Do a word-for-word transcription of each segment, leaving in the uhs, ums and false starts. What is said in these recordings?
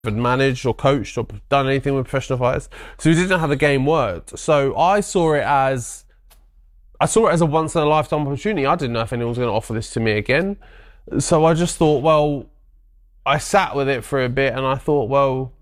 had managed or coached or done anything with professional fighters, so he didn't know how the game worked. So I saw it as, I saw it as a once in a lifetime opportunity. I didn't know if anyone was going to offer this to me again. So I just thought, well, I sat with it for a bit and I thought, well,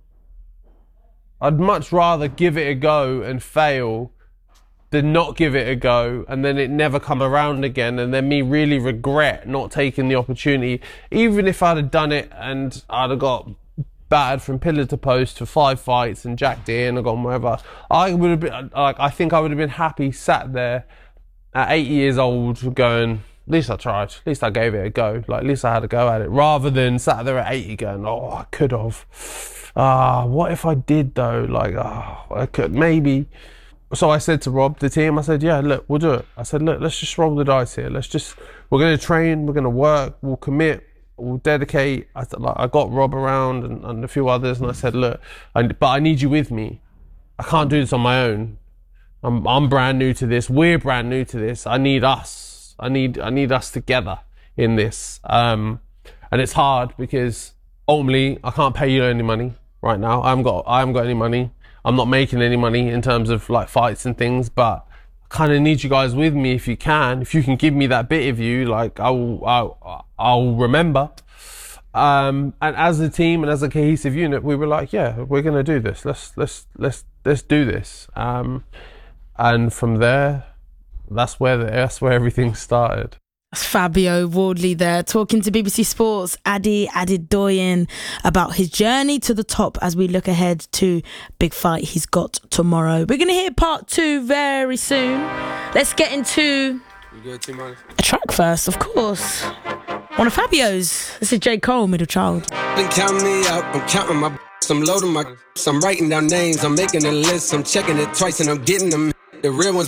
I'd much rather give it a go and fail than not give it a go and then it never come around again, and then me really regret not taking the opportunity. Even if I'd have done it and I'd have got battered from pillar to post for five fights and jacked it in or gone wherever, I would have been like, I think I would have been happy sat there at eighty years old going, at least I tried, at least I gave it a go, like at least I had a go at it, rather than sat there at eighty going, oh, I could have, ah, what if I did though, like, oh, I could, maybe. So I said to Rob, the team, I said, yeah, look, we'll do it. I said, look, let's just roll the dice here, let's just, we're going to train, we're going to work, we'll commit, we'll dedicate. I, th- like, I got Rob around and, and a few others, and I said, look, I, but I need you with me. I can't do this on my own. I'm, I'm brand new to this. We're brand new to this. I need us. I need I need us together in this. Um, and it's hard because ultimately I can't pay you any money right now. I haven't got I haven't got any money. I'm not making any money in terms of like fights and things, but I kind of need you guys with me if you can. If you can give me that bit of you, like I'll I'll, I'll remember. Um, and as a team and as a cohesive unit, we were like, yeah, we're gonna do this. Let's let's let's let's do this. Um, and from there, that's where the, that's where everything started. That's Fabio Wardley there, talking to B B C Sports' Adi Adedoyin about his journey to the top as we look ahead to big fight he's got tomorrow. We're going to hear part two very soon. Let's get into a track first, of course. One of Fabio's. This is J. Cole, Middle Child. Been counting me up, I'm counting my I'm loading my I'm writing down names, I'm making a list, I'm checking it twice and I'm getting them. The real ones